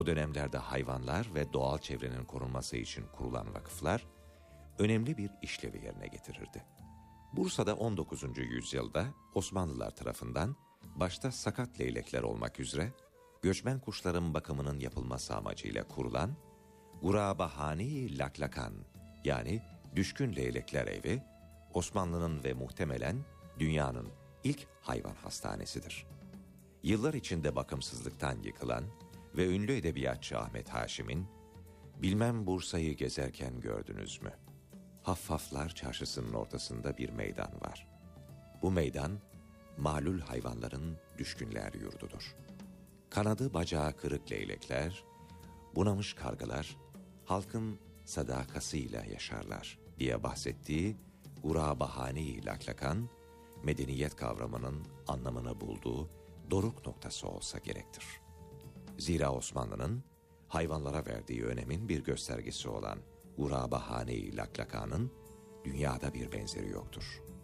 O dönemlerde hayvanlar ve doğal çevrenin korunması için kurulan vakıflar önemli bir işlevi yerine getirirdi. Bursa'da 19. yüzyılda Osmanlılar tarafından başta sakat leylekler olmak üzere göçmen kuşların bakımının yapılması amacıyla kurulan Gurabahane-i Laklakan yani Düşkün Leylekler Evi, Osmanlı'nın ve muhtemelen dünyanın ilk hayvan hastanesidir. Yıllar içinde bakımsızlıktan yıkılan ve ünlü edebiyatçı Ahmet Haşim'in "Bilmem Bursa'yı gezerken gördünüz mü? Haffaflar Çarşısı'nın ortasında bir meydan var. Bu meydan, malul hayvanların düşkünler yurdudur. Kanadı bacağı kırık leylekler, bunamış kargalar, halkın sadakasıyla yaşarlar" diye bahsettiği Gurabahane-i Laklakan, medeniyet kavramının anlamını bulduğu doruk noktası olsa gerektir. Zira Osmanlı'nın hayvanlara verdiği önemin bir göstergesi olan Gurabahane-i Laklakan'ın dünyada bir benzeri yoktur.